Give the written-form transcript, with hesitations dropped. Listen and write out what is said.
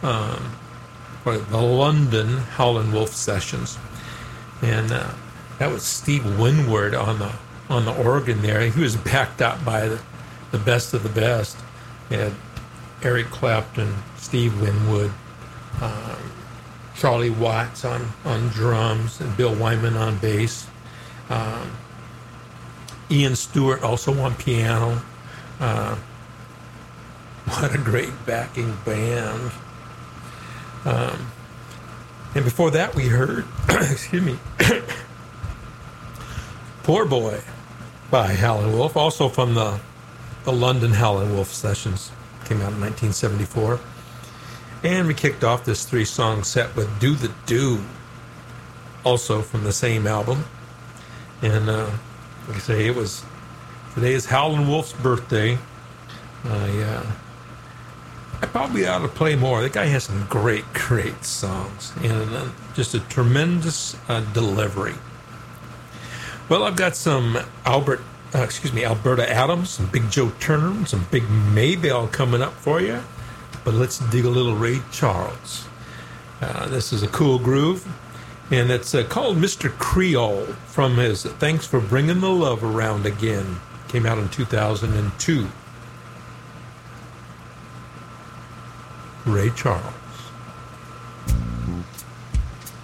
for the London Howlin' Wolf sessions, and that was Steve Winwood on the organ there. He was backed up by the best of the best. He had Eric Clapton, Steve Winwood, Charlie Watts on drums, and Bill Wyman on bass. Ian Stewart also on piano. What a great backing band. And before that we heard, excuse me, Poor Boy by Howlin' Wolf, also from the London Howlin' Wolf sessions. Came out in 1974. And we kicked off this 3-song set with Do the Do, also from the same album. And like I say, today is Howlin' Wolf's birthday. I probably ought to play more. That guy has some great songs, and just a tremendous delivery. Well, I've got some Alberta Adams, some Big Joe Turner, and some Big Maybelle coming up for you. But let's dig a little Ray Charles. This is a cool groove, and it's called Mr. Creole from his Thanks for Bringing the Love Around Again. Came out in 2002. Ray Charles.